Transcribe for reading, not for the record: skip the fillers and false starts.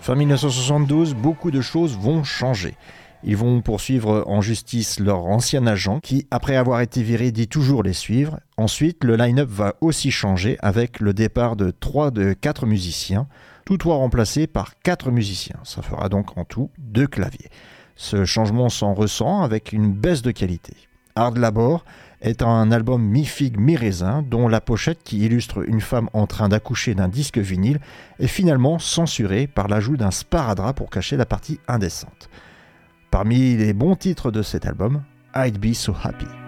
Fin 1972, beaucoup de choses vont changer. Ils vont poursuivre en justice leur ancien agent qui, après avoir été viré, dit toujours les suivre. Ensuite, le line-up va aussi changer avec le départ de 3 de 4 musiciens, tous 3 remplacés par 4 musiciens. Ça fera donc en tout 2 claviers. Ce changement s'en ressent avec une baisse de qualité. Hard Labor est un album mi-figue mi-raisin dont la pochette qui illustre une femme en train d'accoucher d'un disque vinyle est finalement censurée par l'ajout d'un sparadrap pour cacher la partie indécente. Parmi les bons titres de cet album, I'd Be So Happy.